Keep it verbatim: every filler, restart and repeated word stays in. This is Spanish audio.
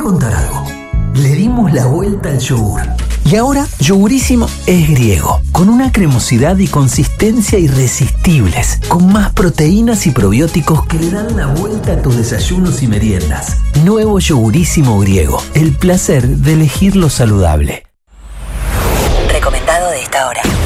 contar algo. Le dimos la vuelta al yogur. Y ahora, Yogurísimo es griego, con una cremosidad y consistencia irresistibles, con más proteínas y probióticos que le dan la vuelta a tus desayunos y meriendas. Nuevo Yogurísimo griego, el placer de elegir lo saludable. Recomendado de esta hora.